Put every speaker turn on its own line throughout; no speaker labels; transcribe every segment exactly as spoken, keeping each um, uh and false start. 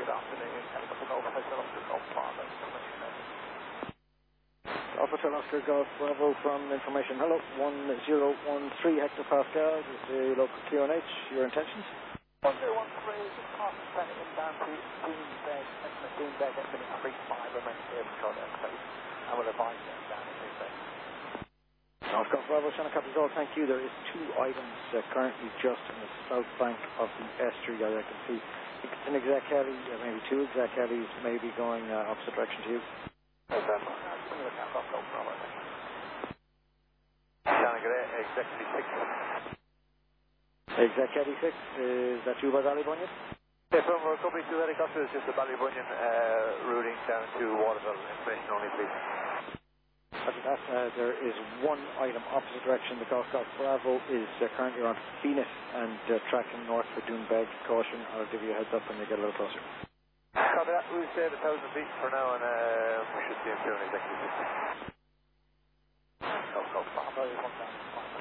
Good afternoon. Helicopter Golf Hotel Oscar Golf Bravo.
Alpha Hotel Oscar Golf Bravo from information. Hello, one zero one three hectopascal. This is the local Q N H. Your intentions?
one zero one three, just passing planet inbound to Doonbeg, estimate Doonbeg, estimate number five, remain air control airspace. I will advise you down in Doonbeg.
Golf Golf Bravo, Shannon Capital, thank you. There is two items uh, currently just on the south bank of the estuary that I can see. I think it's an exec heli, uh, maybe two exec helis, maybe going uh, opposite direction to you.
Yes, sir. I'm going to look at Golf Golf Bravo. Shannon, good day, exec six.
Exec heli six, is that you by Ballybunion?
Yes, from our company two helicopters, just the Ballybunion uh, routing down to Waterville. Information only, please.
After that, uh, there is one item opposite direction. The Golf Golf Bravo is uh, currently on Phoenix and uh, tracking north for Doonbeg. Caution, I'll give you a heads up when you get a little closer.
Copy that. We've stayed a thousand feet for now, and uh, we should see him soon. Exactly. Golf Golf Bravo is one down.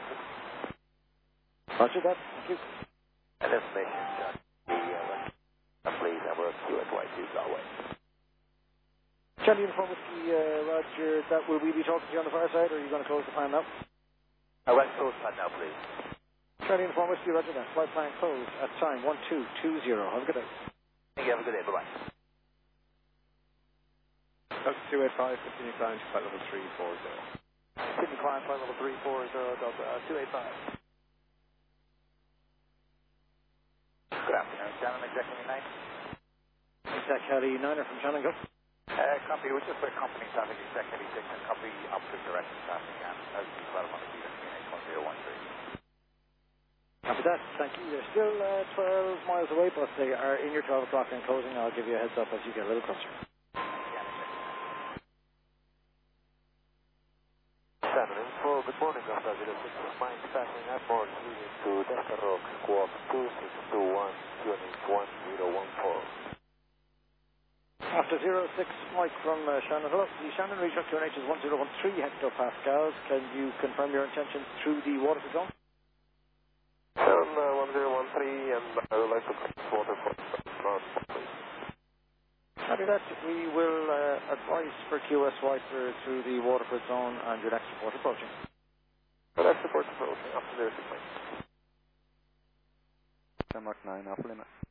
Roger that. Thank you.
And information, John. The, uh, please, and we're Q S Y two Galway.
Charlie Uniform Whiskey, uh, Roger, that will we be talking to you on the far side, or are you going to close the plan now?
I will close the plan now, please.
Charlie Uniform Whiskey, Roger that. Flight plan closed at time one two two zero. Have a good day.
Thank you. Have a good day. Bye-bye.
Delta two eight five, continue climb to flight level three four zero.
Continue climb, flight level three four zero, Delta uh, two eight five. Good afternoon, Shannon, executive nine.
Exec Heli niner from Shannon, go.
Uh, copy, we're just for company traffic, executive six, and copy opposite direction traffic, and as you twelve on the P H one zero one three.
After that, thank you. They're still uh, twelve miles away, but they are in your twelve o'clock and closing. I'll give you a heads up as you get a little closer.
Shannon, info, good morning, Delta zero six, mind passing at board, leading to Delta Rock, squawk two six two one, Q N H one zero one four.
After zero six, Mike from uh, Shannon. Hello, the Shannon regional Q N H is one zero one three hectopascals. Can you confirm your intentions through the Waterford zone?
Shannon, uh, one zero one three, and I would like to cross Waterford, not please.
After that, we will uh, advise for Q S Y for, through the Waterford zone and your next report approaching.
Well, that's report approaching, after zero six, Mike.
Denmark nine, Alpha Lima.